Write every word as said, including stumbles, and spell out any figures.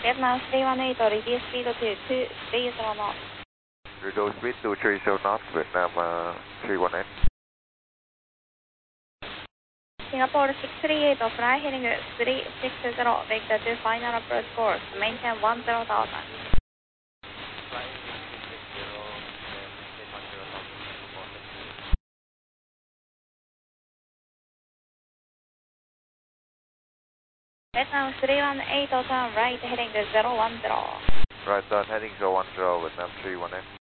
Vietnam three one eight, reduce speed to two three zero knots. Reduce speed to three zero knots, Vietnam uh, three one eight. Singapore six three eight, fly heading three six zero, vector to final approach course, maintain one zero thousand. Vietnam three one eight, turn right heading zero one zero. Right, turn heading zero one zero, Vietnam three one eight.